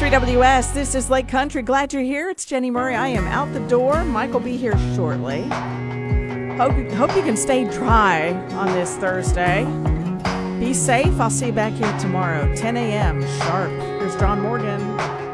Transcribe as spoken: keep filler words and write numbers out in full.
three W S, this is Lake Country. Glad you're here. It's Jenny Murray. I am out the door. Mike will be here shortly. Hope, hope you can stay dry on this Thursday. Be safe. I'll see you back here tomorrow, ten a.m. sharp. Here's John Morgan.